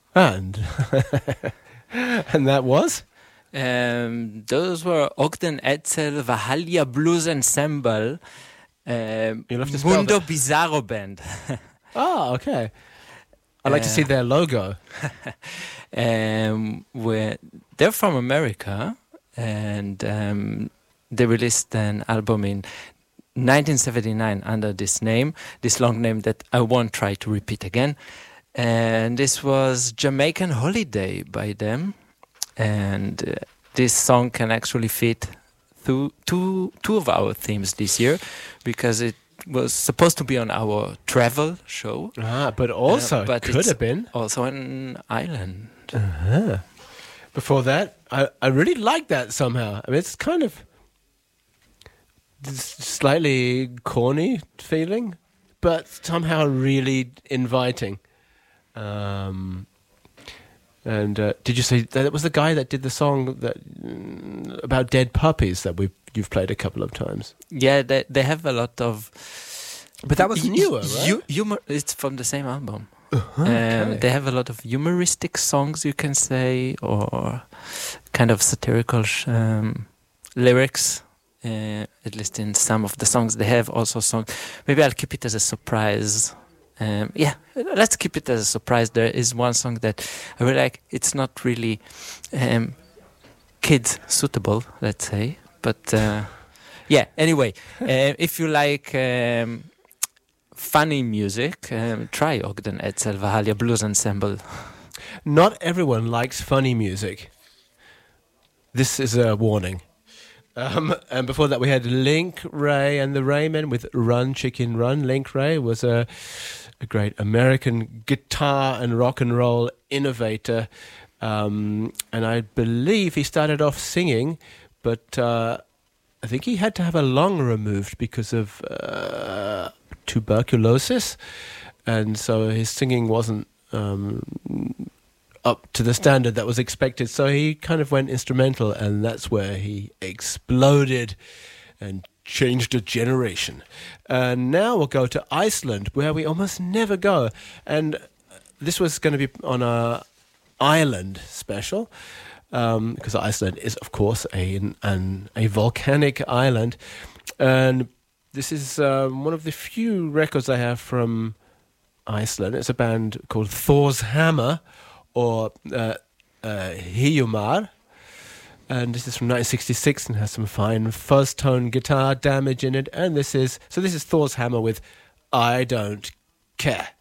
And and that was? Those were Ogden Edsel Valhalla Blues Ensemble, You'll have to spell Mundo that. Bizarro Band. Oh, okay. I'd like to see their logo. They're from America, and they released an album in 1979 under this name, this long name that I won't try to repeat again. And this was Jamaican Holiday by them. And this song can actually fit through two of our themes this year, because it was supposed to be on our travel show. But also but could it's have been. also an island. Before that, I really like that somehow. I mean, it's kind of this slightly corny feeling, but somehow really inviting. And did you say that it was the guy that did the song that about dead puppies that you've played a couple of times? Yeah, they have a lot of... But that was newer, right? Humor. It's from the same album. Okay. They have a lot of humoristic songs, you can say, or kind of satirical lyrics, at least in some of the songs. They have also songs. Maybe I'll keep it as a surprise. Let's keep it as a surprise. There is one song that I really like. It's not really kid suitable, let's say. But anyway, if you like funny music, try Ogden Edsel Valhalla Blues Ensemble. Not everyone likes funny music. This is a warning. And before that, we had Link Wray and the Raymen with Run Chicken Run. Link Wray was a great American guitar and rock and roll innovator. And I believe he started off singing, but I think he had to have a lung removed because of tuberculosis. And so his singing wasn't up to the standard that was expected, so he kind of went instrumental, and that's where he exploded and changed a generation. And now we'll go to Iceland, where we almost never go, and this was going to be on a island special, because Iceland is, of course, a volcanic island, and this is one of the few records I have from Iceland. It's a band called Thor's Hammer, or Híumar, and this is from 1966 and has some fine fuzz tone guitar damage in it. And this is Thor's Hammer with I Don't Care.